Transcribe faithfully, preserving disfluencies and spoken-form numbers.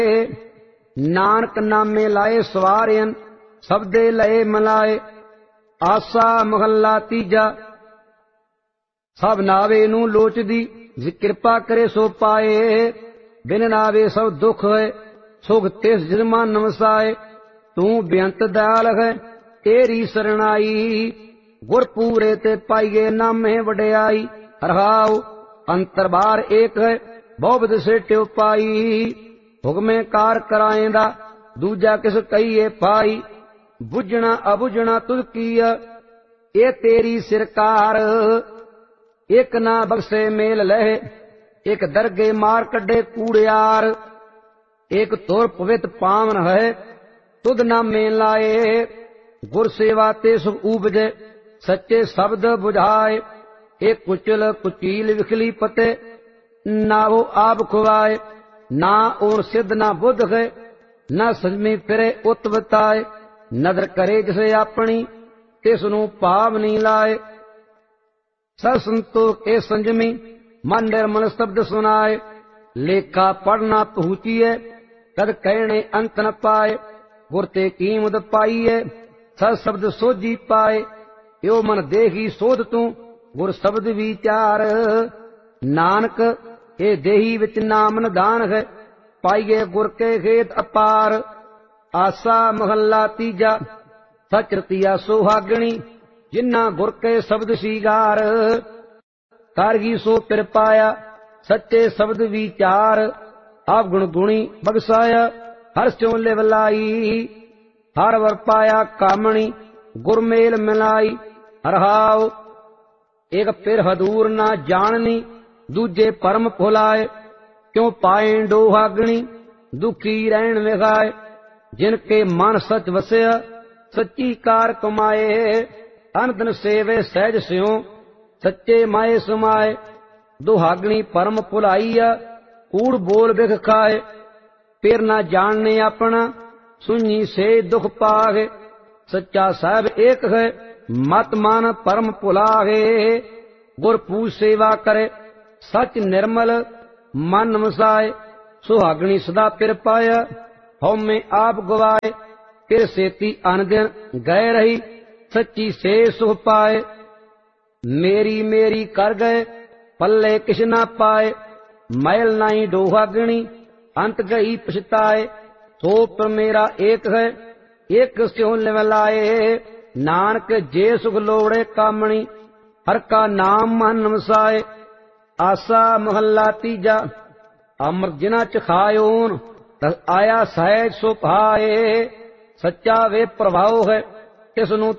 ਨਾਨਕ ਨਾਮੇ ਲਾਏ ਸਵਾਰਿਅਨ ਸਭ ਦੇ ਲਏ ਮਲਾਏ। ਆਸਾ ਮਹੱਲਾ ਤੀਜਾ। ਸਭ ਨਾਵੇ ਨੂੰ ਲੋਚਦੀ ਜਿ ਕਿਰਪਾ ਕਰੇ ਸੋ ਪਾਏ। ਬਿਨ ਨਾਵੇ ਸਭ ਦੁਖ ਹੈ ਸੁਖ ਤਿਸ ਜਿਸ ਮਨ ਵਸਾਏ। ਤੂੰ ਬੇਅੰਤ ਦਇਆਲ ਹੈ ਤੇਰੀ ਸਰਣਾਈ। ਗੁਰ ਪੂਰੇ ਤੇ ਪਾਈਏ ਨਾਮੇ ਵਡਿਆਈ। ਰਹਾਉ ਅੰਤਰ ਬਾਹਰ ਏਕ ਹੈ ਬਹੁ ਸੇਟਿਓ ਪਾਈ। ਹੁਕਮੇ ਕਾਰ ਕਰਾਏਂਦਾ ਦੂਜਾ ਕਿਸ ਕਹੀਏ ਪਾਈ। ਬੁੱਝਣਾ ਅਬੁਝਣਾ ਤੁਧ ਕੀਆ ਇਹ ਤੇਰੀ ਸਿਰਕਾਰ। ਇੱਕ ਨਾ ਬਖਸ਼ੇ ਮੇਲ ਲਹਿ ਇੱਕ ਦਰਗੇ ਮਾਰ ਕੱਢੇ ਕੂੜਿਆਰ। ਇੱਕ ਤੁਰ ਪਵਿੱਤ ਪਾਵਨ ਹੈ ਤੁਧ ਨਾਮੇ ਲਾਏ। ਗੁਰ ਸੇਵਾ ਤੇ ਸੁਖ ਊਪਜੈ ਸੱਚੇ ਸ਼ਬਦ ਬੁਝਾਏ। ਇਹ ਕੁਚਲ ਕੁਚੀਲ ਵਿਖਲੀ ਪਤੇ ਨਾ ਉਹ ਆਪ ਖੁਆਏ। ਨਾ ਓਣ ਸਿੱਧ ਨਾ ਬੁੱਧ ਹੈ ਨਾ ਸੰਜਮੀ ਫਿਰੇ ਉਤ ਬਤਾਏ। ਨਦਰ ਕਰੇ ਜਿਸੇ ਆਪਣੀ ਤਿਸ ਨੂੰ ਭਾਵ ਨਹੀਂ ਲਾਏ। ਸਤ ਸੰਤੋਖ ਇਹ ਸੰਜਮੀ ਮਨ ਨਿਰਮਲ ਸ਼ਬਦ ਸੁਨਾਏ। ਲੇਖਾ ਪੜਨਾ ਪਹੁੰਚੀਏ ਤਦ ਕਹਿਣੇ ਅੰਤ ਨ ਪਾਏ। ਗੁਰ ਤੇ ਕੀਮਤ ਪਾਈਏ ਸਤ ਸ਼ਬਦ ਸੋਝੀ ਪਾਏ। ਇਹੋ ਮਨ ਦੇਹੀ ਸੋਧ ਤੂੰ ਗੁਰ ਸ਼ਬਦ ਵਿਚਾਰ। ਨਾਨਕ ਇਹ ਦੇਹੀ ਵਿੱਚ ਨਾਮ ਨਿਧਾਨ ਹੈ ਪਾਈਏ ਗੁਰ ਕੇ ਖੇਤ ਅਪਾਰ। ਆਸਾ ਮਹੱਲਾ ਤੀਜਾ। ਸਚ ਰਤੀਆ ਸੁਹਾਗਣੀ ਜਿਨ੍ਹਾਂ ਗੁਰ ਕੇ ਸ਼ਬਦ ਸੀਗਾਰ। ਕਾਰਗੀ ਸੋ ਪਿਰ ਪਾਇਆ ਸੱਚੇ ਸ਼ਬਦ ਵਿਚਾਰ। ਆਪ ਗੁਣ ਗੁਣੀ ਬਖਸਾਇਆ ਹਰ ਸਿਉ ਲਿਵ ਲਾਈ। ਹਰ ਵਰ ਪਾਇਆ ਕਾਮਣੀ ਗੁਰ ਮੇਲ ਮਿਲਾਈ। ਰਹਾਉ ਇੱਕ ਪਿਰ ਹਦੂਰ ਨਾ ਜਾਣਨੀ ਦੂਜੇ ਪਰਮ ਭੁਲਾਏ। ਕਿਉ ਪਾਏ ਡੋਹਾਗਣੀ ਦੁਖੀ ਰਹਿਣ ਵਿਖਾਏ। ਜਿਨ ਕੇ ਮਨ ਸਚ ਵਸਿਆ ਸੱਚੀ ਕਾਰ ਕਮਾਏ। ਅਨੰਦਨ ਸੇਵੇ ਸਹਿਜ ਸਿਉ ਸੱਚੇ ਮਾਏ ਸਮਾਏ। ਦੁਹਾਗਣੀ ਪਰਮ ਭੁਲਾਈਆ ਕੂੜ ਬੋਲ ਬਿਖ ਖਾਏ। ਪਿਰ ਨਾ ਜਾਣਨੇ ਆਪਣਾ ਸੁਣੀ ਸੇ ਦੁਖ ਪਾਗੇ। ਸੱਚਾ ਸਾਹਿਬ ਏਕ ਹੈ ਮਤ ਮਨ ਪਰਮ ਭੁਲਾਗੇ। ਗੁਰ ਪੂਜ ਸੇਵਾ ਕਰੇ ਸਚ ਨਿਰਮਲ ਮਨ ਵਸਾਏ। ਸੁਹਾਗਣੀ ਸਦਾ ਪਿਰ ਪਾਇਆ ਹਉਮੈ ਆਪ ਗਵਾਏ। ਪਿਰ ਸੇਤੀ ਅਨ ਦਿਨ ਗਏ ਰਹੀ ਸੱਚੀ ਸੇ ਸੁਖ ਪਾਏ। ਮੇਰੀ ਮੇਰੀ ਕਰ ਗਏ ਪੱਲੇ ਕਿਛ ਨਾ ਪਾਏ। ਮੈਲ ਨਾਈ ਡੋਹਾਗਣੀ ਅੰਤ ਗਈ ਪਛਤਾਏ। ਸੋ ਪਰ ਮੇਰਾ ਏਕ ਹੈ ਏਕ ਸਿਉ ਲਿਵ ਲਾਏ। ਨਾਨਕ ਜੇ ਸੁਖ ਲੋੜੇ ਕਾਮਣੀ ਹਰ ਕਾ ਨਾਮ ਮਨ ਵਸਾਏ। ਆਸਾ ਮਹੱਲਾ ਤੀਜਾ। ਅੰਮ੍ਰਿਤ ਜਿਨਾ ਚ ਖਾਇਓਨ ਆਇਆ ਸਹਿਜ ਸੋ ਭਾਏ। ਸੱਚਾ ਵੇ ਪ੍ਰਭਾਉ ਹੈ ਤਿਸ ਨੂੰ